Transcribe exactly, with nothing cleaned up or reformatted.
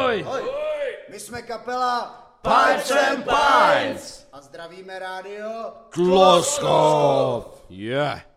Ahoj! My jsme kapela Pipes and Pints a zdravíme rádio Kloskov. Yeah.